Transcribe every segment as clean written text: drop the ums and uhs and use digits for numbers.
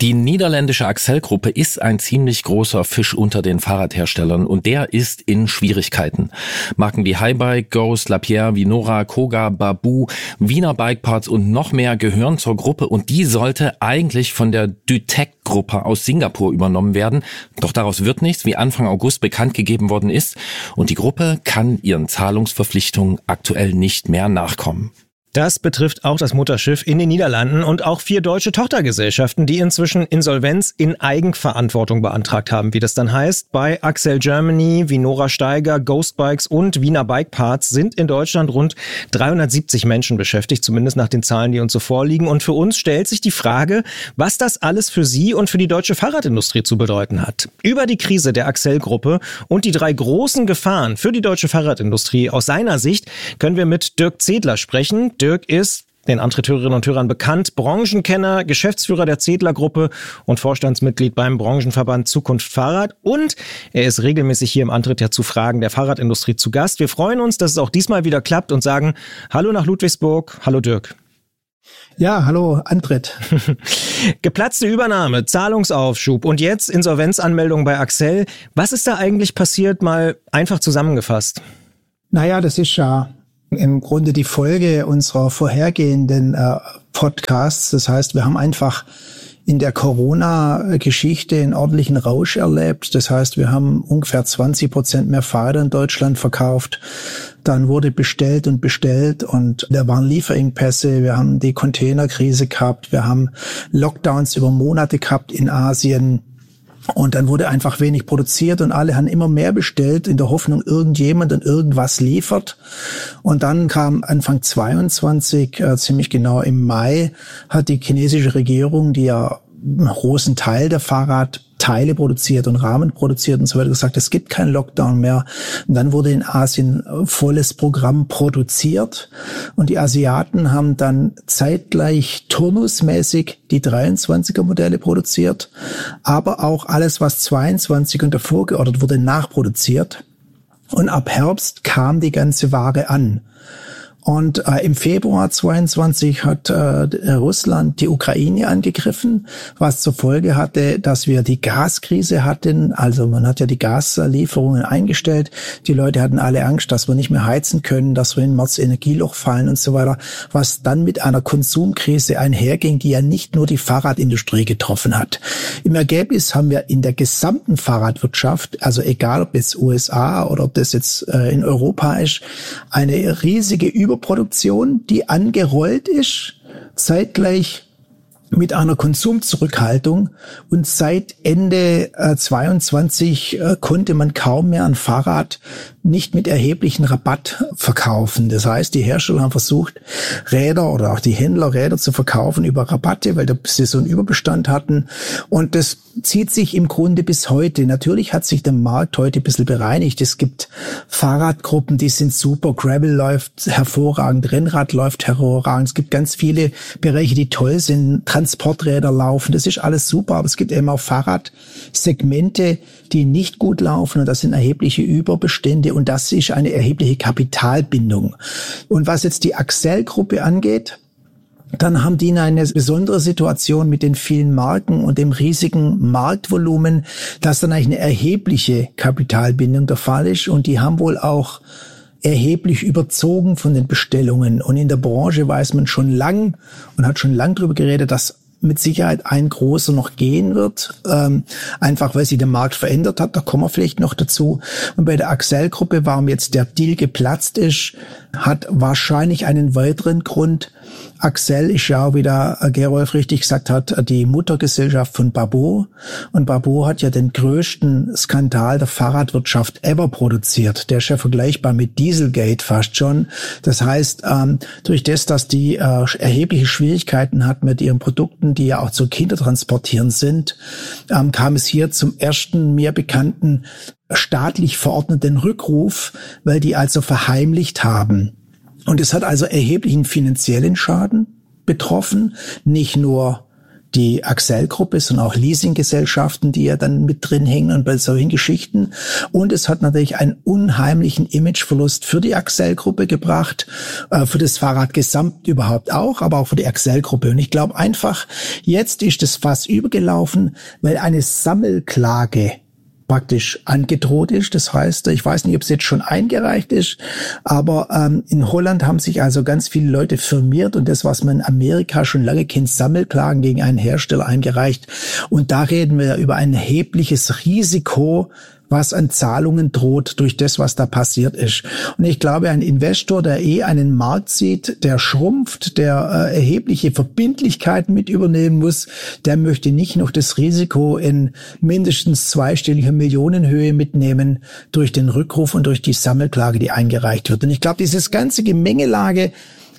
Die niederländische Accell-Gruppe ist ein ziemlich großer Fisch unter den Fahrradherstellern und der ist in Schwierigkeiten. Marken wie Highbike, Ghost, Lapierre, Vinora, Koga, Babou, Wiener Bikeparts und noch mehr gehören zur Gruppe und die sollte eigentlich von der Dytec-Gruppe aus Singapur übernommen werden. Doch daraus wird nichts, wie Anfang August bekannt gegeben worden ist und die Gruppe kann ihren Zahlungsverpflichtungen aktuell nicht mehr nachkommen. Das betrifft auch das Mutterschiff in den Niederlanden und auch 4 deutsche Tochtergesellschaften, die inzwischen Insolvenz in Eigenverantwortung beantragt haben, wie das dann heißt. Bei Accell Germany, Vinora Steiger, Ghost Bikes und Wiener Bikeparts sind in Deutschland rund 370 Menschen beschäftigt, zumindest nach den Zahlen, die uns so vorliegen. Und für uns stellt sich die Frage, was das alles für Sie und für die deutsche Fahrradindustrie zu bedeuten hat. Über die Krise der Accell-Gruppe und die 3 großen Gefahren für die deutsche Fahrradindustrie aus seiner Sicht können wir mit Dirk Zedler sprechen. Dirk ist, den Hörerinnen und Hörern bekannt, Branchenkenner, Geschäftsführer der Zedler-Gruppe und Vorstandsmitglied beim Branchenverband Zukunft Fahrrad. Und er ist regelmäßig hier im Antritt ja zu Fragen der Fahrradindustrie zu Gast. Wir freuen uns, dass es auch diesmal wieder klappt und sagen Hallo nach Ludwigsburg. Hallo Dirk. Ja, hallo Antritt. Geplatzte Übernahme, Zahlungsaufschub und jetzt Insolvenzanmeldung bei Accell. Was ist da eigentlich passiert? Mal einfach zusammengefasst. Naja, das ist ja im Grunde die Folge unserer vorhergehenden Podcasts. Das heißt, wir haben einfach in der Corona-Geschichte einen ordentlichen Rausch erlebt. Das heißt, wir haben ungefähr 20% mehr Fahrräder in Deutschland verkauft. Dann wurde bestellt und da waren Lieferengpässe. Wir haben die Containerkrise gehabt. Wir haben Lockdowns über Monate gehabt in Asien. Und dann wurde einfach wenig produziert und alle haben immer mehr bestellt in der Hoffnung, irgendjemand und irgendwas liefert. Und dann kam Anfang 22, ziemlich genau im Mai, hat die chinesische Regierung, die ja einen großen Teil der Fahrradteile produziert und Rahmen produziert und so weiter, gesagt, es gibt keinen Lockdown mehr. Und dann wurde in Asien volles Programm produziert und die Asiaten haben dann zeitgleich turnusmäßig die 23er Modelle produziert, aber auch alles, was 22 und davor geordert wurde, nachproduziert. Und ab Herbst kam die ganze Ware an. Und im Februar 22 hat Russland die Ukraine angegriffen, was zur Folge hatte, dass wir die Gaskrise hatten. Also man hat ja die Gaslieferungen eingestellt. Die Leute hatten alle Angst, dass wir nicht mehr heizen können, dass wir in März Energieloch fallen und so weiter. Was dann mit einer Konsumkrise einherging, die ja nicht nur die Fahrradindustrie getroffen hat. Im Ergebnis haben wir in der gesamten Fahrradwirtschaft, also egal ob es USA oder ob das jetzt in Europa ist, eine riesige Überproduktion, die angerollt ist, zeitgleich mit einer Konsumzurückhaltung. Und seit Ende 22 konnte man kaum mehr ein Fahrrad nicht mit erheblichen Rabatt verkaufen. Das heißt, die Hersteller haben versucht, Räder oder auch die Händler Räder zu verkaufen über Rabatte, weil sie so einen Überbestand hatten. Und das zieht sich im Grunde bis heute. Natürlich hat sich der Markt heute ein bisschen bereinigt. Es gibt Fahrradgruppen, die sind super. Gravel läuft hervorragend, Rennrad läuft hervorragend. Es gibt ganz viele Bereiche, die toll sind. Transporträder laufen, das ist alles super. Aber es gibt eben auch Fahrradsegmente, die nicht gut laufen. Und das sind erhebliche Überbestände. Und das ist eine erhebliche Kapitalbindung. Und was jetzt die Accell-Gruppe angeht, dann haben die eine besondere Situation mit den vielen Marken und dem riesigen Marktvolumen, dass dann eigentlich eine erhebliche Kapitalbindung der Fall ist. Und die haben wohl auch erheblich überzogen von den Bestellungen. Und in der Branche weiß man schon lang und hat schon lang darüber geredet, dass mit Sicherheit ein großer noch gehen wird, einfach weil sich der Markt verändert hat, da kommen wir vielleicht noch dazu. Und bei der Accell-Gruppe, warum jetzt der Deal geplatzt ist, hat wahrscheinlich einen weiteren Grund. Accell ist ja, wie der Gerolf richtig gesagt hat, die Muttergesellschaft von Babou. Und Babou hat ja den größten Skandal der Fahrradwirtschaft ever produziert. Der ist ja vergleichbar mit Dieselgate fast schon. Das heißt, durch das, dass die erhebliche Schwierigkeiten hat mit ihren Produkten, die ja auch zu Kindertransportieren sind, kam es hier zum ersten mir bekannten staatlich verordneten Rückruf, weil die also verheimlicht haben. Und es hat also erheblichen finanziellen Schaden betroffen, nicht nur die Accel-Gruppe, sondern auch Leasinggesellschaften, die ja dann mit drin hängen und bei solchen Geschichten. Und es hat natürlich einen unheimlichen Imageverlust für die Accel-Gruppe gebracht, für das Fahrrad gesamt überhaupt auch, aber auch für die Accel-Gruppe. Und ich glaube einfach, jetzt ist das Fass übergelaufen, weil eine Sammelklage praktisch angedroht ist. Das heißt, ich weiß nicht, ob es jetzt schon eingereicht ist, aber in Holland haben sich also ganz viele Leute firmiert und das, was man in Amerika schon lange kennt, Sammelklagen gegen einen Hersteller eingereicht. Und da reden wir über ein erhebliches Risiko, was an Zahlungen droht durch das, was da passiert ist. Und ich glaube, ein Investor, der einen Markt sieht, der schrumpft, der erhebliche Verbindlichkeiten mit übernehmen muss, der möchte nicht noch das Risiko in mindestens zweistelliger Millionenhöhe mitnehmen durch den Rückruf und durch die Sammelklage, die eingereicht wird. Und ich glaube, dieses ganze Gemengelage,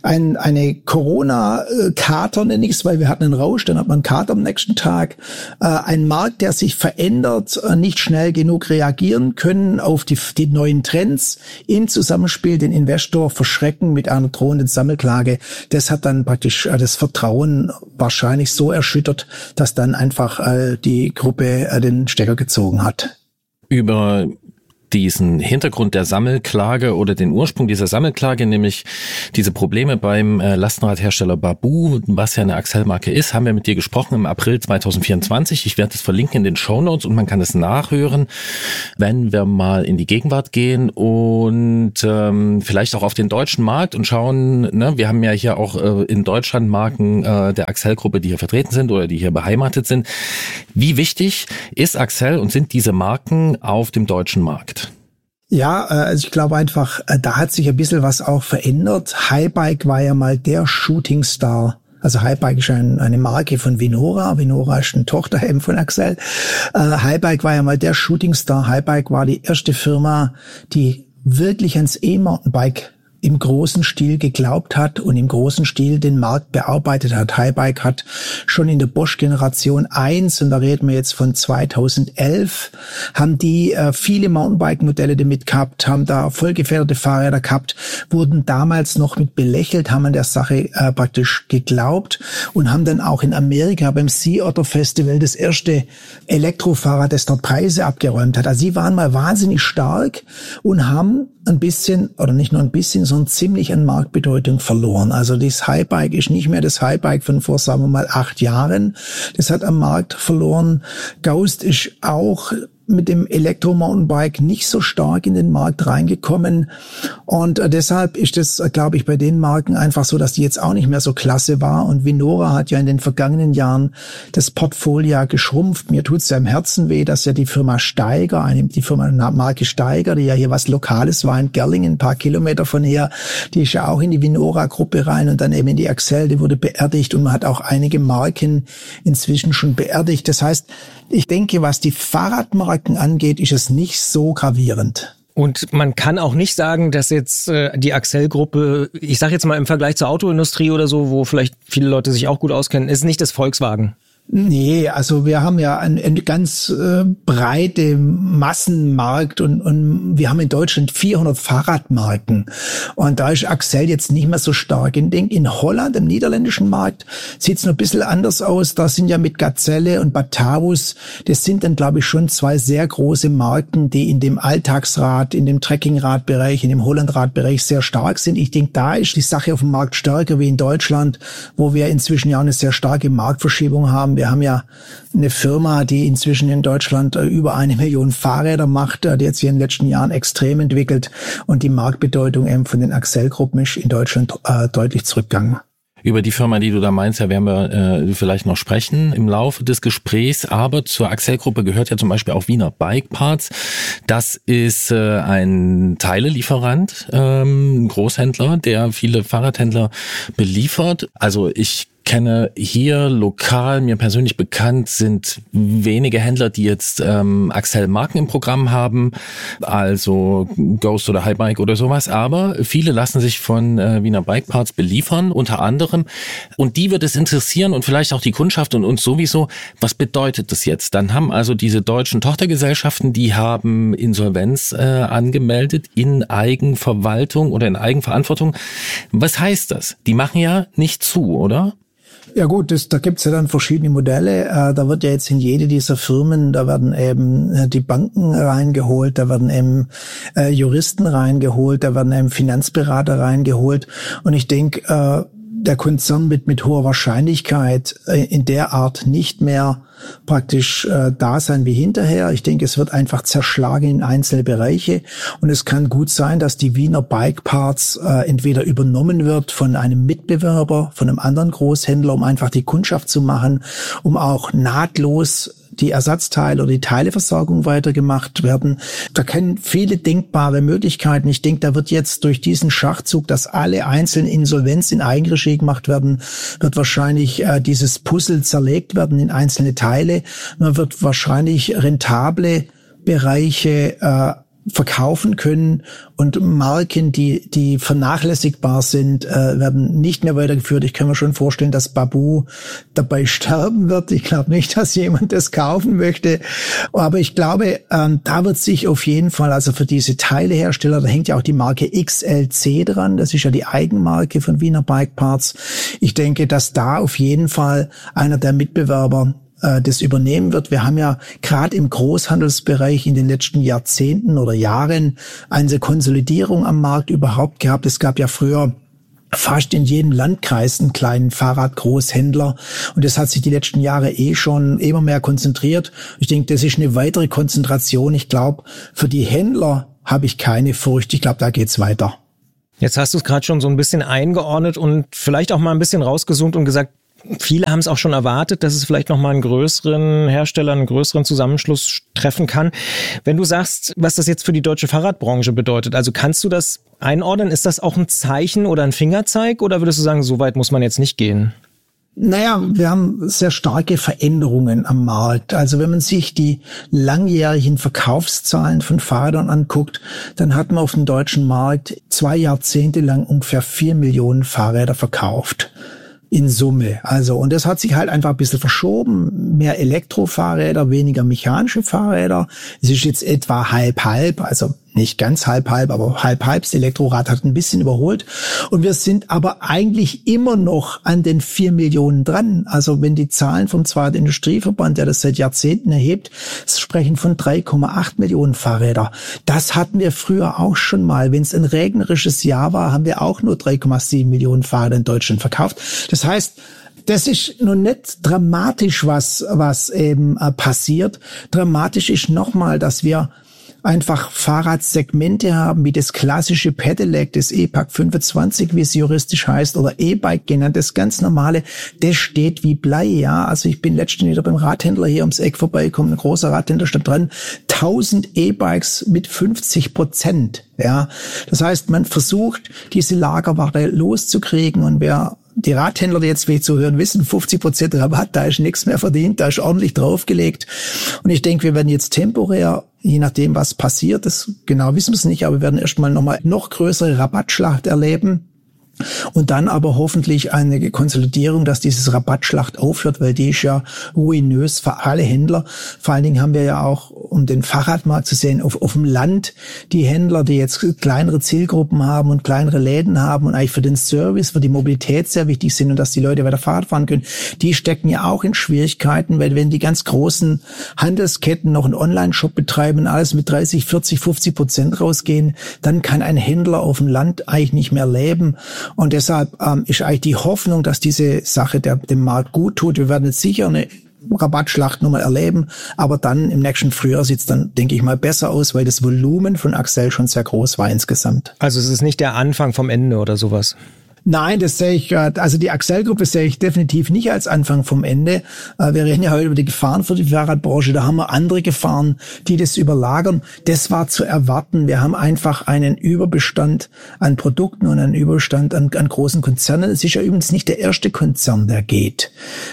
eine Corona-Kater nenne ich es, weil wir hatten einen Rausch, dann hat man einen Kater am nächsten Tag. Ein Markt, der sich verändert, nicht schnell genug reagieren können auf die neuen Trends, im Zusammenspiel den Investor verschrecken mit einer drohenden Sammelklage. Das hat dann praktisch das Vertrauen wahrscheinlich so erschüttert, dass dann einfach die Gruppe den Stecker gezogen hat. Über diesen Hintergrund der Sammelklage oder den Ursprung dieser Sammelklage, nämlich diese Probleme beim Lastenradhersteller Babboe, was ja eine Accel-Marke ist, haben wir mit dir gesprochen im April 2024. Ich werde das verlinken in den Shownotes und man kann es nachhören, wenn wir mal in die Gegenwart gehen und vielleicht auch auf den deutschen Markt und schauen, ne, wir haben ja hier auch in Deutschland Marken der Accel-Gruppe, die hier vertreten sind oder die hier beheimatet sind. Wie wichtig ist Accel und sind diese Marken auf dem deutschen Markt? Ja, also ich glaube einfach, da hat sich ein bisschen was auch verändert. Highbike war ja mal der Shootingstar. Also Highbike ist eine Marke von Vinora. Vinora ist eine Tochter eben von Accel. Highbike war ja mal der Shootingstar. Highbike war die erste Firma, die wirklich ans E-Mountainbike im großen Stil geglaubt hat und im großen Stil den Markt bearbeitet hat. Highbike hat schon in der Bosch-Generation 1, und da reden wir jetzt von 2011, haben die viele Mountainbike-Modelle damit gehabt, haben da vollgefederte Fahrräder gehabt, wurden damals noch mit belächelt, haben an der Sache praktisch geglaubt und haben dann auch in Amerika beim Sea Otter Festival das erste Elektrofahrrad, das dort Preise abgeräumt hat. Also sie waren mal wahnsinnig stark und haben ein bisschen, oder nicht nur ein bisschen, sondern ziemlich an Marktbedeutung verloren. Also das Highbike ist nicht mehr das Highbike von vor, sagen wir mal, 8 Jahren. Das hat am Markt verloren. Ghost ist auch mit dem Elektro-Mountainbike nicht so stark in den Markt reingekommen. Und deshalb ist es, glaube ich, bei den Marken einfach so, dass die jetzt auch nicht mehr so klasse war. Und Vinora hat ja in den vergangenen Jahren das Portfolio geschrumpft. Mir tut's ja im Herzen weh, dass ja die Firma Steiger, die Marke Steiger, die ja hier was Lokales war in Gerlingen, ein paar Kilometer von hier, die ist ja auch in die Vinora-Gruppe rein und dann eben in die Accel, die wurde beerdigt und man hat auch einige Marken inzwischen schon beerdigt. Das heißt, ich denke, was die Fahrradmarken angeht, ist es nicht so gravierend. Und man kann auch nicht sagen, dass jetzt die Accel-Gruppe, ich sage jetzt mal im Vergleich zur Autoindustrie oder so, wo vielleicht viele Leute sich auch gut auskennen, ist nicht das Volkswagen. Nee, also wir haben ja eine ganz breite Massenmarkt und wir haben in Deutschland 400 Fahrradmarken und da ist Accel jetzt nicht mehr so stark. Ich denke, in Holland, im niederländischen Markt, sieht's noch ein bisschen anders aus. Da sind ja mit Gazelle und Batavus, das sind dann, glaube ich, schon 2 sehr große Marken, die in dem Alltagsrad, in dem Trekkingradbereich, in dem Hollandradbereich sehr stark sind. Ich denke, da ist die Sache auf dem Markt stärker wie in Deutschland, wo wir inzwischen ja eine sehr starke Marktverschiebung haben. Wir haben ja eine Firma, die inzwischen in Deutschland über 1 Million Fahrräder macht, die hat sich in den letzten Jahren extrem entwickelt und die Marktbedeutung eben von den Accel-Gruppen ist in Deutschland deutlich zurückgegangen. Über die Firma, die du da meinst, ja, werden wir vielleicht noch sprechen im Laufe des Gesprächs. Aber zur Accel-Gruppe gehört ja zum Beispiel auch Wiener Bike Parts. Das ist ein Teilelieferant, ein Großhändler, der viele Fahrradhändler beliefert. Also ich kenne hier lokal, mir persönlich bekannt, sind wenige Händler, die jetzt Accel-Marken im Programm haben, also Ghost oder Highbike oder sowas, aber viele lassen sich von Wiener Bike Parts beliefern, unter anderem, und die wird es interessieren und vielleicht auch die Kundschaft und uns sowieso, was bedeutet das jetzt? Dann haben also diese deutschen Tochtergesellschaften, die haben Insolvenz angemeldet in Eigenverwaltung oder in Eigenverantwortung. Was heißt das? Die machen ja nicht zu, oder? Ja gut, da gibt's ja dann verschiedene Modelle. Da wird ja jetzt in jede dieser Firmen, da werden eben die Banken reingeholt, da werden eben Juristen reingeholt, da werden eben Finanzberater reingeholt. Und ich denke, der Konzern wird mit hoher Wahrscheinlichkeit in der Art nicht mehr praktisch da sein wie hinterher. Ich denke, es wird einfach zerschlagen in einzelne Bereiche und es kann gut sein, dass die Wiener Bike Parts entweder übernommen wird von einem Mitbewerber, von einem anderen Großhändler, um einfach die Kundschaft zu machen, um auch nahtlos die Ersatzteile oder die Teileversorgung weitergemacht werden. Da können viele denkbare Möglichkeiten. Ich denke, da wird jetzt durch diesen Schachzug, dass alle einzelnen Insolvenz in Eigenregie gemacht werden, wird wahrscheinlich dieses Puzzle zerlegt werden in einzelne Teile. Man wird wahrscheinlich rentable Bereiche verkaufen können und Marken, die vernachlässigbar sind, werden nicht mehr weitergeführt. Ich kann mir schon vorstellen, dass Babou dabei sterben wird. Ich glaube nicht, dass jemand das kaufen möchte. Aber ich glaube, da wird sich auf jeden Fall, also für diese Teilehersteller, da hängt ja auch die Marke XLC dran. Das ist ja die Eigenmarke von Wiener Bike Parts. Ich denke, dass da auf jeden Fall einer der Mitbewerber das übernehmen wird. Wir haben ja gerade im Großhandelsbereich in den letzten Jahrzehnten oder Jahren eine Konsolidierung am Markt überhaupt gehabt. Es gab ja früher fast in jedem Landkreis einen kleinen Fahrradgroßhändler und das hat sich die letzten Jahre schon immer mehr konzentriert. Ich denke, das ist eine weitere Konzentration. Ich glaube, für die Händler habe ich keine Furcht. Ich glaube, da geht's weiter. Jetzt hast du es gerade schon so ein bisschen eingeordnet und vielleicht auch mal ein bisschen rausgezoomt und gesagt, viele haben es auch schon erwartet, dass es vielleicht noch mal einen größeren Hersteller, einen größeren Zusammenschluss treffen kann. Wenn du sagst, was das jetzt für die deutsche Fahrradbranche bedeutet, also kannst du das einordnen? Ist das auch ein Zeichen oder ein Fingerzeig oder würdest du sagen, so weit muss man jetzt nicht gehen? Naja, wir haben sehr starke Veränderungen am Markt. Also wenn man sich die langjährigen Verkaufszahlen von Fahrrädern anguckt, dann hat man auf dem deutschen Markt 2 Jahrzehnte lang ungefähr 4 Millionen Fahrräder verkauft. In Summe. Also, und das hat sich halt einfach ein bisschen verschoben. Mehr Elektrofahrräder, weniger mechanische Fahrräder. Es ist jetzt etwa halb-halb, also nicht ganz halb-halb, aber halb-halb. Das Elektrorad hat ein bisschen überholt. Und wir sind aber eigentlich immer noch an den 4 Millionen dran. Also wenn die Zahlen vom Zweiten Industrieverband, der das seit Jahrzehnten erhebt, sprechen von 3,8 Millionen Fahrräder. Das hatten wir früher auch schon mal. Wenn es ein regnerisches Jahr war, haben wir auch nur 3,7 Millionen Fahrräder in Deutschland verkauft. Das heißt, das ist noch nicht dramatisch, was eben passiert. Dramatisch ist nochmal, dass wir einfach Fahrradsegmente haben, wie das klassische Pedelec, das E-Pack 25, wie es juristisch heißt, oder E-Bike genannt, das ganz normale, das steht wie Blei, ja. Also ich bin letztens wieder beim Radhändler hier ums Eck vorbeigekommen, ein großer Radhändler stand dran, 1000 E-Bikes mit 50%, ja. Das heißt, man versucht, diese Lagerware loszukriegen und wer die Radhändler, die jetzt vielleicht zuhören, wissen, 50% Rabatt, da ist nichts mehr verdient, da ist ordentlich draufgelegt. Und ich denke, wir werden jetzt temporär, je nachdem, was passiert, das genau wissen wir es nicht, aber wir werden erstmal noch größere Rabattschlacht erleben. Und dann aber hoffentlich eine Konsolidierung, dass dieses Rabattschlacht aufhört, weil die ist ja ruinös für alle Händler. Vor allen Dingen haben wir ja auch, um den Fahrradmarkt zu sehen, auf dem Land die Händler, die jetzt kleinere Zielgruppen haben und kleinere Läden haben und eigentlich für den Service, für die Mobilität sehr wichtig sind und dass die Leute weiter Fahrrad fahren können, die stecken ja auch in Schwierigkeiten, weil wenn die ganz großen Handelsketten noch einen Online-Shop betreiben und alles mit 30, 40, 50% rausgehen, dann kann ein Händler auf dem Land eigentlich nicht mehr leben. Und deshalb ist eigentlich die Hoffnung, dass diese Sache dem Markt gut tut. Wir werden jetzt sicher eine Rabattschlacht nochmal erleben, aber dann im nächsten Frühjahr sieht es dann, denke ich mal, besser aus, weil das Volumen von Accel schon sehr groß war insgesamt. Also es ist nicht der Anfang vom Ende oder sowas? Nein, das sehe ich, also die Accel-Gruppe sehe ich definitiv nicht als Anfang vom Ende. Wir reden ja heute über die Gefahren für die Fahrradbranche. Da haben wir andere Gefahren, die das überlagern. Das war zu erwarten. Wir haben einfach einen Überbestand an Produkten und einen Überbestand an großen Konzernen. Es ist ja übrigens nicht der erste Konzern, der geht.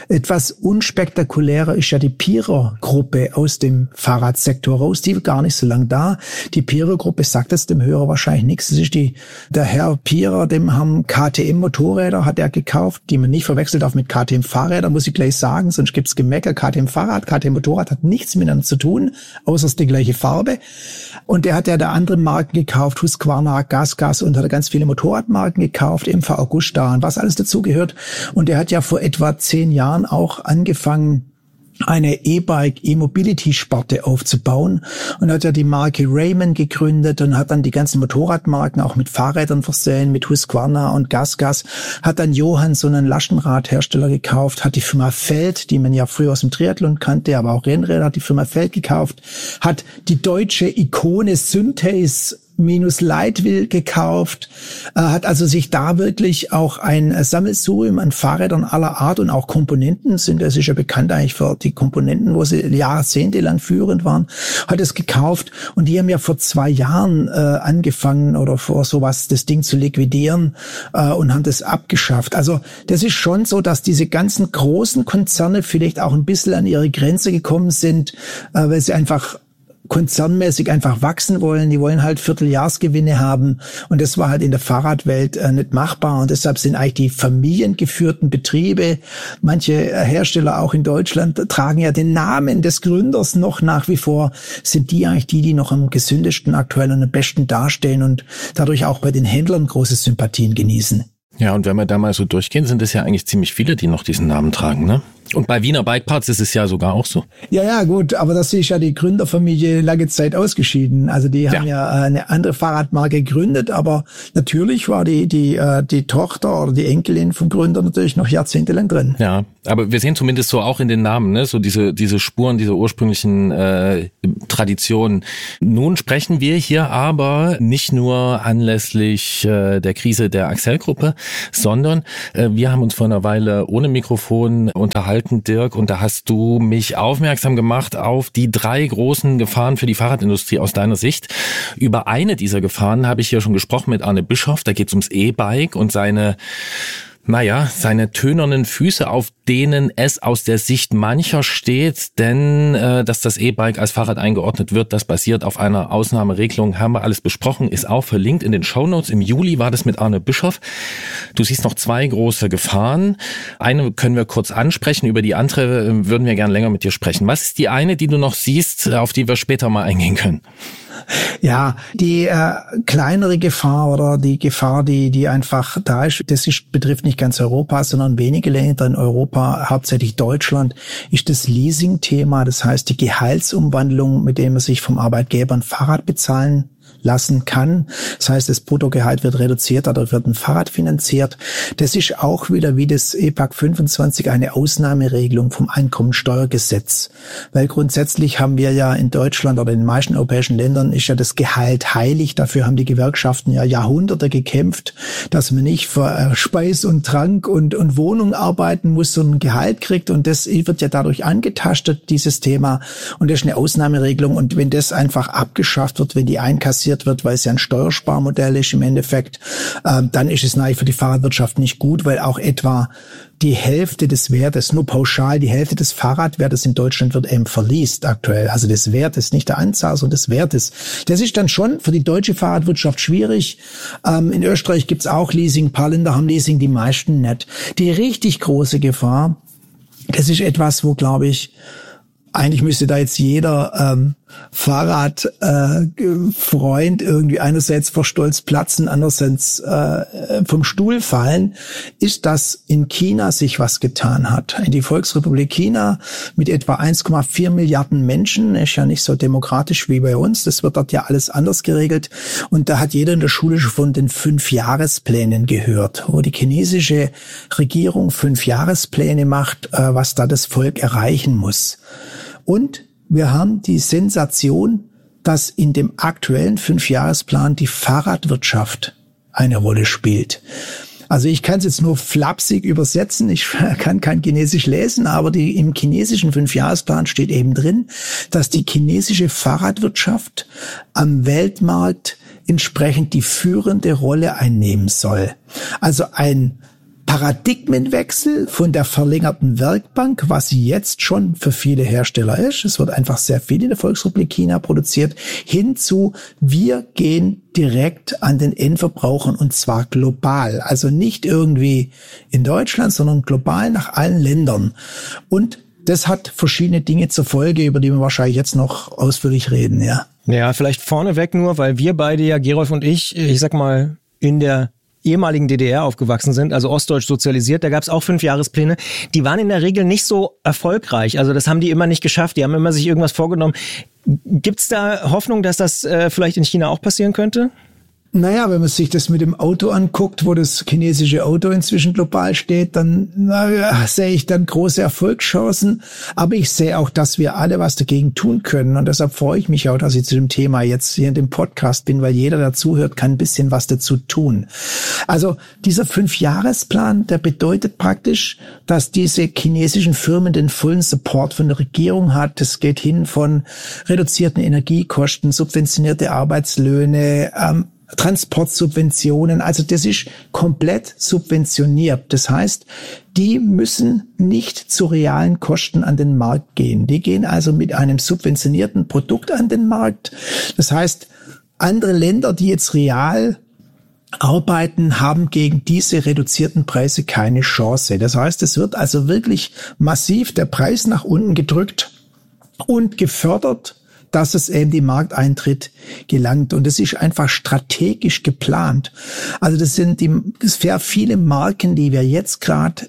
Etwas unspektakulärer ist ja die Pierer-Gruppe aus dem Fahrradsektor raus. Die war gar nicht so lange da. Die Pierer-Gruppe sagt es dem Hörer wahrscheinlich nichts. Das ist der Herr Pierer, dem haben KTM-Motorräder, hat er gekauft, die man nicht verwechselt darf mit KTM-Fahrrädern, muss ich gleich sagen, sonst gibt's Gemecker. KTM-Fahrrad, KTM-Motorrad hat nichts miteinander zu tun, außer es ist die gleiche Farbe. Und der hat ja da andere Marken gekauft, Husqvarna, GasGas, und hat ganz viele Motorradmarken gekauft, MV Agusta und was alles dazugehört. Und der hat ja vor etwa 10 Jahren auch angefangen, eine E-Mobility-Sparte aufzubauen und hat ja die Marke Raymond gegründet und hat dann die ganzen Motorradmarken auch mit Fahrrädern versehen, mit Husqvarna und GasGas, hat dann Johann so einen Lastenradhersteller gekauft, hat die Firma Feld, die man ja früher aus dem Triathlon kannte, aber auch Rennräder, hat die Firma Feld gekauft, hat die deutsche Ikone Synthase Leitwill gekauft, hat also sich da wirklich auch ein Sammelsurium an Fahrrädern aller Art und auch Komponenten, das ist ja bekannt eigentlich für die Komponenten, wo sie jahrzehntelang führend waren, hat es gekauft und die haben ja vor 2 Jahren angefangen oder vor sowas das Ding zu liquidieren und haben das abgeschafft. Also das ist schon so, dass diese ganzen großen Konzerne vielleicht auch ein bisschen an ihre Grenze gekommen sind, weil sie einfach konzernmäßig einfach wachsen wollen. Die wollen halt Vierteljahresgewinne haben. Und das war halt in der Fahrradwelt nicht machbar. Und deshalb sind eigentlich die familiengeführten Betriebe, manche Hersteller auch in Deutschland, tragen ja den Namen des Gründers noch nach wie vor, sind die eigentlich die noch am gesündesten aktuell und am besten dastehen und dadurch auch bei den Händlern große Sympathien genießen. Ja, und wenn wir da mal so durchgehen, sind es ja eigentlich ziemlich viele, die noch diesen Namen tragen, ne? Und bei Wiener Bike Parts ist es ja sogar auch so. Ja, gut, aber das ist ja die Gründerfamilie lange Zeit ausgeschieden. Also die haben ja eine andere Fahrradmarke gegründet, aber natürlich war die Tochter oder die Enkelin vom Gründer natürlich noch jahrzehntelang drin. Ja, aber wir sehen zumindest so auch in den Namen, ne, so diese Spuren dieser ursprünglichen Traditionen. Nun sprechen wir hier aber nicht nur anlässlich der Krise der Accell-Gruppe, sondern wir haben uns vor einer Weile ohne Mikrofon unterhalten, Dirk, und da hast du mich aufmerksam gemacht auf die 3 großen Gefahren für die Fahrradindustrie aus deiner Sicht. Über eine dieser Gefahren habe ich hier schon gesprochen mit Arne Bischoff. Da geht es ums E-Bike und seine tönernen Füße, auf denen es aus der Sicht mancher steht, denn dass das E-Bike als Fahrrad eingeordnet wird, das basiert auf einer Ausnahmeregelung, haben wir alles besprochen, ist auch verlinkt in den Shownotes. Im Juli war das mit Arne Bischoff. Du siehst noch 2 große Gefahren. Eine können wir kurz ansprechen, über die andere würden wir gern länger mit dir sprechen. Was ist die eine, die du noch siehst, auf die wir später mal eingehen können? Ja, die kleinere Gefahr oder die Gefahr, die einfach da ist, betrifft nicht ganz Europa, sondern wenige Länder in Europa, hauptsächlich Deutschland, ist das Leasing-Thema. Das heißt, die Gehaltsumwandlung, mit dem man sich vom Arbeitgeber ein Fahrrad bezahlen lassen kann. Das heißt, das Bruttogehalt wird reduziert, dadurch wird ein Fahrrad finanziert. Das ist auch wieder wie das EPAG 25 eine Ausnahmeregelung vom Einkommensteuergesetz. Weil grundsätzlich haben wir ja in Deutschland oder in den meisten europäischen Ländern ist ja das Gehalt heilig. Dafür haben die Gewerkschaften ja Jahrhunderte gekämpft, dass man nicht für Speis und Trank und Wohnung arbeiten muss, sondern ein Gehalt kriegt. Und das wird ja dadurch angetastet, dieses Thema. Und das ist eine Ausnahmeregelung. Und wenn das einfach abgeschafft wird, wenn die einkassiert wird, weil es ja ein Steuersparmodell ist im Endeffekt, dann ist es natürlich für die Fahrradwirtschaft nicht gut, weil auch etwa die Hälfte des Wertes, nur pauschal die Hälfte des Fahrradwertes in Deutschland wird eben verleast aktuell. Also des Wertes, nicht der Anzahl, sondern des Wertes. Das ist dann schon für die deutsche Fahrradwirtschaft schwierig. In Österreich gibt's auch Leasing, ein paar Länder haben Leasing, die meisten nicht. Die richtig große Gefahr, das ist etwas, wo, glaube ich, eigentlich müsste da jetzt jeder Fahrradfreund irgendwie einerseits vor Stolz platzen, andererseits vom Stuhl fallen, ist, dass in China sich was getan hat. In die Volksrepublik China mit etwa 1,4 Milliarden Menschen, ist ja nicht so demokratisch wie bei uns, das wird dort ja alles anders geregelt. Und da hat jeder in der Schule schon von den 5-Jahresplänen gehört, wo die chinesische Regierung 5-Jahrespläne macht, was da das Volk erreichen muss. Und wir haben die Sensation, dass in dem aktuellen 5-Jahresplan die Fahrradwirtschaft eine Rolle spielt. Also ich kann es jetzt nur flapsig übersetzen, ich kann kein Chinesisch lesen, aber im chinesischen 5-Jahresplan steht eben drin, dass die chinesische Fahrradwirtschaft am Weltmarkt entsprechend die führende Rolle einnehmen soll. Also ein Paradigmenwechsel von der verlängerten Werkbank, was sie jetzt schon für viele Hersteller ist. Es wird einfach sehr viel in der Volksrepublik China produziert, hin zu, wir gehen direkt an den Endverbrauchern und zwar global. Also nicht irgendwie in Deutschland, sondern global nach allen Ländern. Und das hat verschiedene Dinge zur Folge, über die wir wahrscheinlich jetzt noch ausführlich reden, ja. Ja, vielleicht vorneweg nur, weil wir beide ja, Gerolf und ich sag mal, in der ehemaligen DDR aufgewachsen sind, also ostdeutsch sozialisiert, da gab es auch 5-Jahrespläne. Die waren in der Regel nicht so erfolgreich, also das haben die immer nicht geschafft, die haben immer sich irgendwas vorgenommen. Gibt's da Hoffnung, dass das vielleicht in China auch passieren könnte? Naja, wenn man sich das mit dem Auto anguckt, wo das chinesische Auto inzwischen global steht, dann sehe ich dann große Erfolgschancen. Aber ich sehe auch, dass wir alle was dagegen tun können. Und deshalb freue ich mich auch, dass ich zu dem Thema jetzt hier in dem Podcast bin, weil jeder, der zuhört, kann ein bisschen was dazu tun. Also dieser 5-Jahresplan, der bedeutet praktisch, dass diese chinesischen Firmen den vollen Support von der Regierung hat. Es geht hin von reduzierten Energiekosten, subventionierte Arbeitslöhne, Transportsubventionen, also das ist komplett subventioniert. Das heißt, die müssen nicht zu realen Kosten an den Markt gehen. Die gehen also mit einem subventionierten Produkt an den Markt. Das heißt, andere Länder, die jetzt real arbeiten, haben gegen diese reduzierten Preise keine Chance. Das heißt, es wird also wirklich massiv der Preis nach unten gedrückt und gefördert, dass es eben die Markteintritt gelangt. Und das ist einfach strategisch geplant. Also das sind sehr viele Marken, die wir jetzt gerade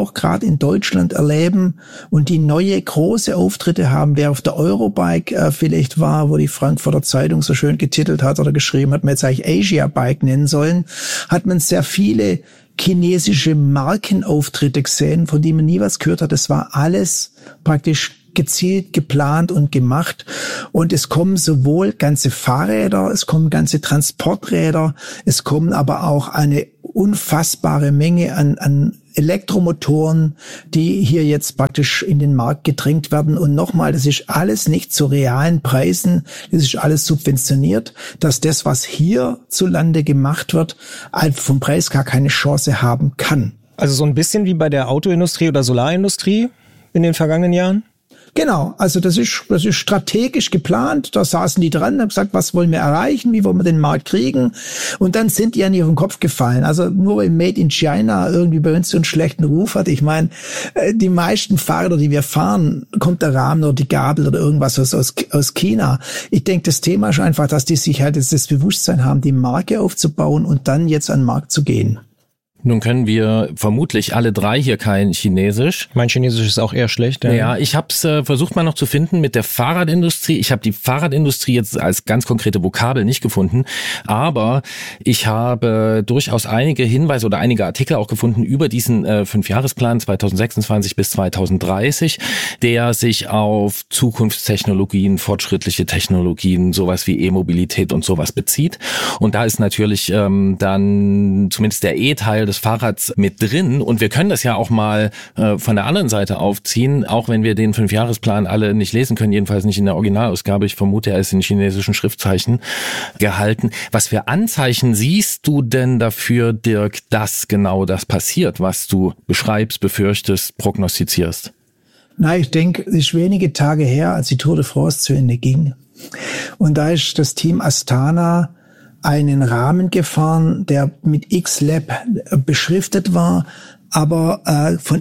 in Deutschland erleben und die neue große Auftritte haben. Wer auf der Eurobike vielleicht war, wo die Frankfurter Zeitung so schön getitelt hat oder geschrieben hat, man jetzt eigentlich Asia Bike nennen sollen, hat man sehr viele chinesische Markenauftritte gesehen, von denen man nie was gehört hat. Das war alles praktisch gezielt geplant und gemacht. Und es kommen sowohl ganze Fahrräder, es kommen ganze Transporträder, es kommen aber auch eine unfassbare Menge an Elektromotoren, die hier jetzt praktisch in den Markt gedrängt werden. Und nochmal, das ist alles nicht zu realen Preisen, das ist alles subventioniert, dass das, was hierzulande gemacht wird, vom Preis gar keine Chance haben kann. Also so ein bisschen wie bei der Autoindustrie oder Solarindustrie in den vergangenen Jahren? Genau, also das ist strategisch geplant. Da saßen die dran, haben gesagt, was wollen wir erreichen, wie wollen wir den Markt kriegen? Und dann sind die an ihren Kopf gefallen. Also nur weil Made in China irgendwie bei uns so einen schlechten Ruf hat. Ich meine, die meisten Fahrräder, die wir fahren, kommt der Rahmen oder die Gabel oder irgendwas aus China. Ich denke, das Thema ist einfach, dass die sich halt jetzt das Bewusstsein haben, die Marke aufzubauen und dann jetzt an den Markt zu gehen. Nun können wir vermutlich alle drei hier kein Chinesisch. Mein Chinesisch ist auch eher schlecht. Ja, ich habe es versucht mal noch zu finden mit der Fahrradindustrie. Ich habe die Fahrradindustrie jetzt als ganz konkrete Vokabel nicht gefunden, aber ich habe durchaus einige Hinweise oder einige Artikel auch gefunden über diesen 5-Jahresplan 2026 bis 2030, der sich auf Zukunftstechnologien, fortschrittliche Technologien, sowas wie E-Mobilität und sowas bezieht. Und da ist natürlich dann zumindest der E-Teil des Fahrrads mit drin und wir können das ja auch mal von der anderen Seite aufziehen, auch wenn wir den 5-Jahresplan alle nicht lesen können, jedenfalls nicht in der Originalausgabe. Ich vermute, er ist in chinesischen Schriftzeichen gehalten. Was für Anzeichen siehst du denn dafür, Dirk, dass genau das passiert, was du beschreibst, befürchtest, prognostizierst? Na, ich denke, es ist wenige Tage her, als die Tour de France zu Ende ging. Und da ist das Team Astana einen Rahmen gefahren, der mit X-Lab beschriftet war, aber von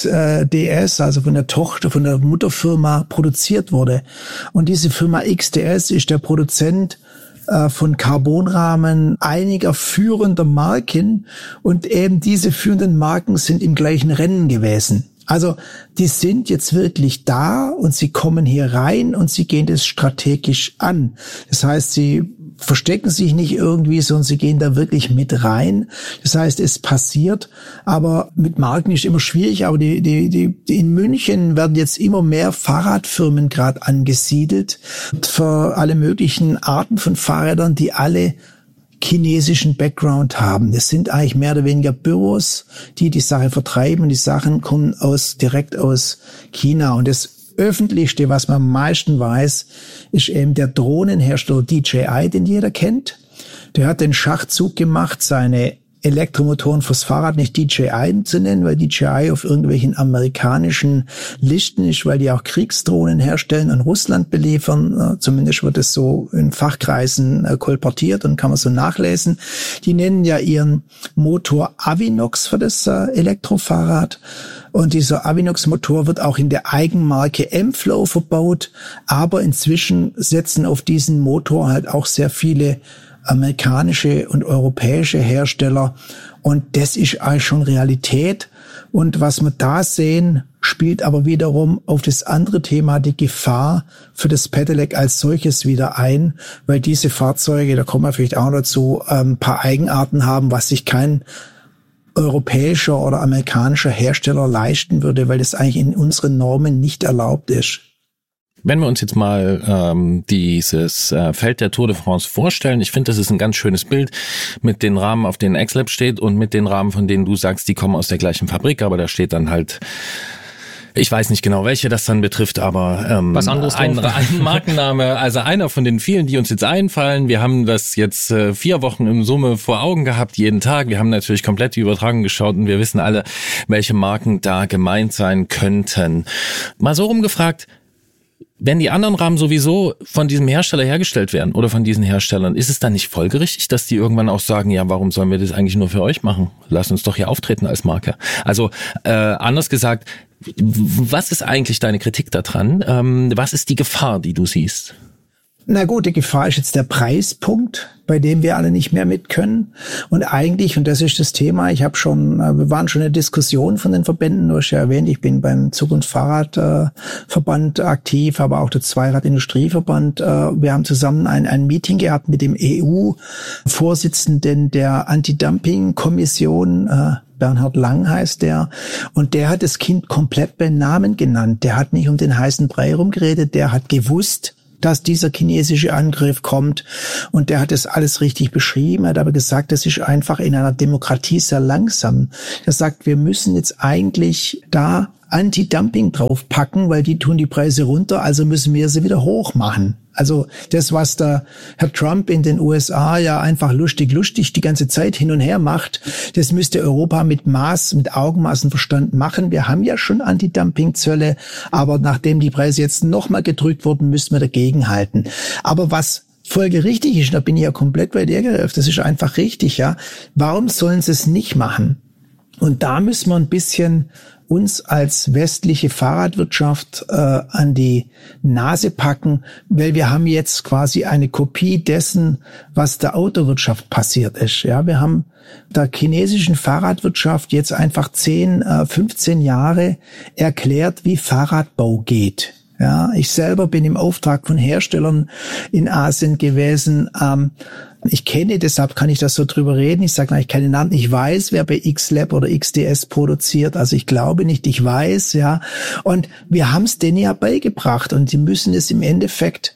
XDS, also von der Tochter, von der Mutterfirma produziert wurde. Und diese Firma XDS ist der Produzent von Carbonrahmen einiger führender Marken und eben diese führenden Marken sind im gleichen Rennen gewesen. Also die sind jetzt wirklich da und sie kommen hier rein und sie gehen das strategisch an. Das heißt, sie verstecken sich nicht irgendwie, sondern sie gehen da wirklich mit rein. Das heißt, es passiert, aber mit Marken ist immer schwierig, aber die in München werden jetzt immer mehr Fahrradfirmen gerade angesiedelt für alle möglichen Arten von Fahrrädern, die alle chinesischen Background haben. Das sind eigentlich mehr oder weniger Büros, die Sache vertreiben und die Sachen kommen direkt aus China. Und das Öffentlichste, was man am meisten weiß, ist eben der Drohnenhersteller DJI, den jeder kennt. Der hat den Schachzug gemacht, seine Elektromotoren fürs Fahrrad nicht DJI zu nennen, weil DJI auf irgendwelchen amerikanischen Listen ist, weil die auch Kriegsdrohnen herstellen und Russland beliefern. Zumindest wird es so in Fachkreisen kolportiert und kann man so nachlesen. Die nennen ja ihren Motor Avinox für das Elektrofahrrad. Und dieser Avinox-Motor wird auch in der Eigenmarke M-Flow verbaut. Aber inzwischen setzen auf diesen Motor halt auch sehr viele amerikanische und europäische Hersteller. Und das ist eigentlich schon Realität. Und was wir da sehen, spielt aber wiederum auf das andere Thema, die Gefahr für das Pedelec als solches wieder ein, weil diese Fahrzeuge, da kommen wir vielleicht auch dazu, ein paar Eigenarten haben, was sich kein europäischer oder amerikanischer Hersteller leisten würde, weil das eigentlich in unseren Normen nicht erlaubt ist. Wenn wir uns jetzt mal dieses Feld der Tour de France vorstellen, ich finde, das ist ein ganz schönes Bild mit den Rahmen, auf denen X-Lab steht und mit den Rahmen, von denen du sagst, die kommen aus der gleichen Fabrik, aber da steht dann halt, ich weiß nicht genau, welche das dann betrifft, aber was anderes ein Markenname, also einer von den vielen, die uns jetzt einfallen. Wir haben das jetzt 4 Wochen in Summe vor Augen gehabt, jeden Tag. Wir haben natürlich komplett die Übertragung geschaut und wir wissen alle, welche Marken da gemeint sein könnten. Mal so rumgefragt, wenn die anderen Rahmen sowieso von diesem Hersteller hergestellt werden oder von diesen Herstellern, ist es dann nicht folgerichtig, dass die irgendwann auch sagen, ja, warum sollen wir das eigentlich nur für euch machen? Lasst uns doch hier auftreten als Marke. Also anders gesagt, was ist eigentlich deine Kritik daran? Was ist die Gefahr, die du siehst? Na gut, die Gefahr ist jetzt der Preispunkt, bei dem wir alle nicht mehr mit können. Und eigentlich, und das ist das Thema, wir waren schon in der Diskussion von den Verbänden, du hast ja erwähnt, ich bin beim Zug- und Fahrradverband aktiv, aber auch der Zweiradindustrieverband. Wir haben zusammen ein Meeting gehabt mit dem EU-Vorsitzenden der Anti-Dumping-Kommission, Bernhard Lang heißt der, und der hat das Kind komplett beim Namen genannt. Der hat nicht um den heißen Brei rumgeredet, der hat gewusst, dass dieser chinesische Angriff kommt. Und der hat das alles richtig beschrieben. Er hat aber gesagt, das ist einfach in einer Demokratie sehr langsam. Er sagt, wir müssen jetzt eigentlich da Anti-Dumping draufpacken, weil die tun die Preise runter, also müssen wir sie wieder hoch machen. Also das, was da Herr Trump in den USA ja einfach lustig die ganze Zeit hin und her macht, das müsste Europa mit Augenmaß und Verstand machen. Wir haben ja schon Anti-Dumping-Zölle, aber nachdem die Preise jetzt nochmal gedrückt wurden, müssen wir dagegenhalten. Aber was folgerichtig ist, da bin ich ja komplett bei dir, Gerolf, das ist einfach richtig, ja. Warum sollen sie es nicht machen? Und da müssen wir ein bisschen uns als westliche Fahrradwirtschaft an die Nase packen, weil wir haben jetzt quasi eine Kopie dessen, was der Autowirtschaft passiert ist. Ja, wir haben der chinesischen Fahrradwirtschaft jetzt einfach 10, 15 Jahre erklärt, wie Fahrradbau geht. Ja, ich selber bin im Auftrag von Herstellern in Asien gewesen. Ich kenne, deshalb kann ich das so drüber reden. Ich sage eigentlich keine Namen. Ich weiß, wer bei X-Lab oder XDS produziert. Also ich glaube nicht, ich weiß, ja. Und wir haben es denen ja beigebracht und sie müssen es im Endeffekt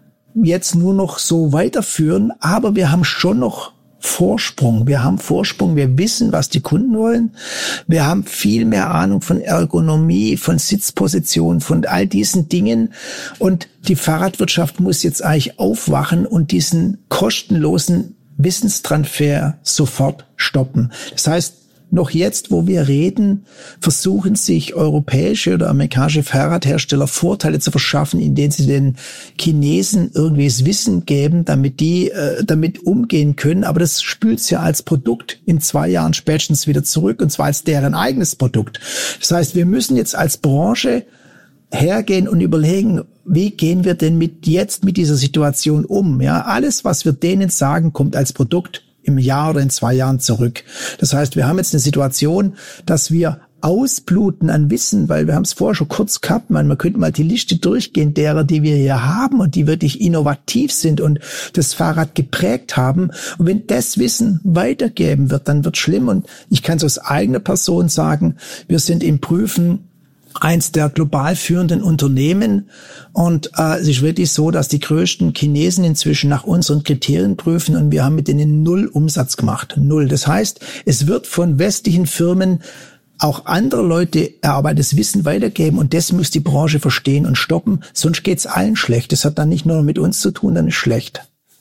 jetzt nur noch so weiterführen. Aber wir haben schon noch Vorsprung. Wir haben Vorsprung. Wir wissen, was die Kunden wollen. Wir haben viel mehr Ahnung von Ergonomie, von Sitzposition, von all diesen Dingen. Und die Fahrradwirtschaft muss jetzt eigentlich aufwachen und diesen kostenlosen Wissenstransfer sofort stoppen. Das heißt, noch jetzt, wo wir reden, versuchen sich europäische oder amerikanische Fahrradhersteller Vorteile zu verschaffen, indem sie den Chinesen irgendwie das Wissen geben, damit die damit umgehen können. Aber das spült ja als Produkt in 2 Jahren spätestens wieder zurück, und zwar als deren eigenes Produkt. Das heißt, wir müssen jetzt als Branche hergehen und überlegen, wie gehen wir denn mit dieser Situation um? Ja, alles, was wir denen sagen, kommt als Produkt im Jahr oder in 2 Jahren zurück. Das heißt, wir haben jetzt eine Situation, dass wir ausbluten an Wissen, weil wir haben es vorher schon kurz gehabt, man könnte mal die Liste durchgehen derer, die wir hier haben und die wirklich innovativ sind und das Fahrrad geprägt haben. Und wenn das Wissen weitergeben wird, dann wird es schlimm. Und ich kann es aus eigener Person sagen, wir sind im Prüfen eins der global führenden Unternehmen, und es ist wirklich so, dass die größten Chinesen inzwischen nach unseren Kriterien prüfen, und wir haben mit denen 0 Umsatz gemacht. 0. Das heißt, es wird von westlichen Firmen auch andere Leute erarbeitetes Wissen weitergeben, und das muss die Branche verstehen und stoppen, sonst geht's allen schlecht. Das hat dann nicht nur mit uns zu tun, dann ist schlecht.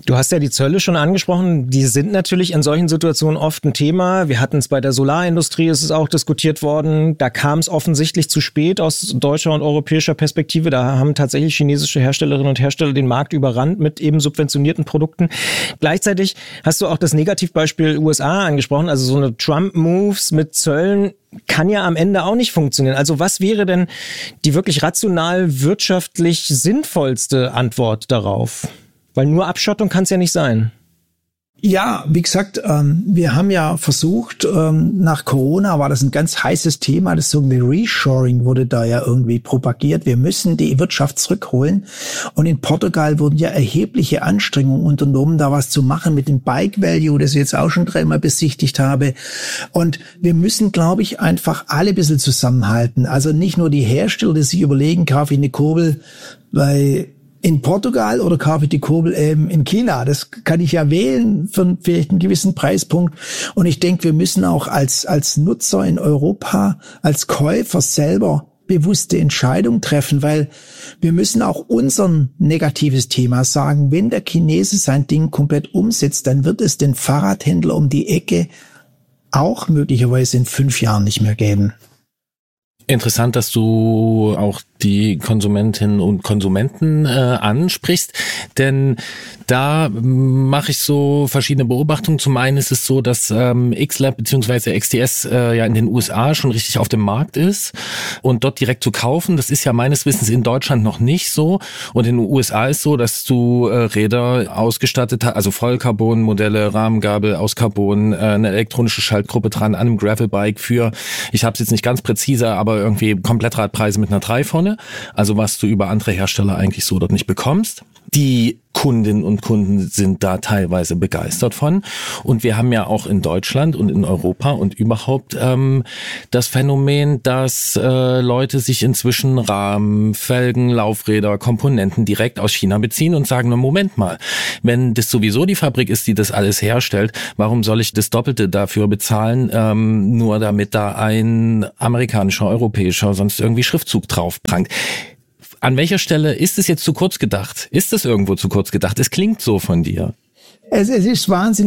Du hast ja die Zölle schon angesprochen, die sind natürlich in solchen Situationen oft ein Thema. Wir hatten es bei der Solarindustrie, ist es auch diskutiert worden. Da kam es offensichtlich zu spät aus deutscher und europäischer Perspektive. Da haben tatsächlich chinesische Herstellerinnen und Hersteller den Markt überrannt mit eben subventionierten Produkten. Gleichzeitig hast du auch das Negativbeispiel USA angesprochen, also so eine Trump-Moves mit Zöllen kann ja am Ende auch nicht funktionieren. Also was wäre denn die wirklich rational wirtschaftlich sinnvollste Antwort darauf? Weil nur Abschottung kann es ja nicht sein. Ja, wie gesagt, wir haben ja versucht, nach Corona war das ein ganz heißes Thema, das sogenannte Reshoring wurde da ja irgendwie propagiert. Wir müssen die Wirtschaft zurückholen. Und in Portugal wurden ja erhebliche Anstrengungen unternommen, da was zu machen mit dem Bike Value, das ich jetzt auch schon 3-mal besichtigt habe. Und wir müssen, glaube ich, einfach alle ein bisschen zusammenhalten. Also nicht nur die Hersteller, die sich überlegen, kaufe ich eine Kurbel in Portugal oder kaufe ich die Kurbel in China. Das kann ich ja wählen für vielleicht einen gewissen Preispunkt. Und ich denke, wir müssen auch als Nutzer in Europa, als Käufer selber bewusste Entscheidungen treffen, weil wir müssen auch unser negatives Thema sagen. Wenn der Chinese sein Ding komplett umsetzt, dann wird es den Fahrradhändler um die Ecke auch möglicherweise in 5 Jahren nicht mehr geben. Interessant, dass du auch die Konsumentinnen und Konsumenten ansprichst, denn da mache ich so verschiedene Beobachtungen. Zum einen ist es so, dass XLab bzw. XTS ja in den USA schon richtig auf dem Markt ist und dort direkt zu kaufen. Das ist ja meines Wissens in Deutschland noch nicht so. Und in den USA ist so, dass du Räder ausgestattet hast, also Vollcarbon-Modelle, Rahmengabel aus Carbon, eine elektronische Schaltgruppe dran an einem Gravelbike für, ich habe es jetzt nicht ganz präzise, aber irgendwie Komplettradpreise mit einer 3 vorne. Also was du über andere Hersteller eigentlich so dort nicht bekommst. Die Kundinnen und Kunden sind da teilweise begeistert von. Und wir haben ja auch in Deutschland und in Europa und überhaupt das Phänomen, dass Leute sich inzwischen Rahmen, Felgen, Laufräder, Komponenten direkt aus China beziehen und sagen, na Moment mal, wenn das sowieso die Fabrik ist, die das alles herstellt, warum soll ich das Doppelte dafür bezahlen, nur damit da ein amerikanischer, europäischer, sonst irgendwie Schriftzug drauf prangt? An welcher Stelle ist es jetzt zu kurz gedacht? Ist es irgendwo zu kurz gedacht? Es klingt so von dir. Es ist wahnsinnig